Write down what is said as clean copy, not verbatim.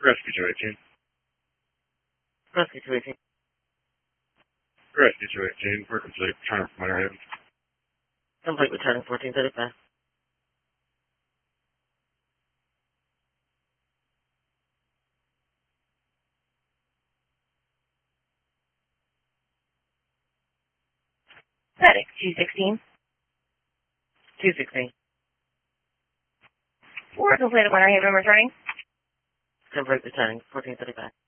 Rescue 218. Rescue 218. Rescue 218. We're complete. Return from Winterhaven. Complete returning 1435. FedEx 216. 216. We're completed Winterhaven returning. Complete returning 1435.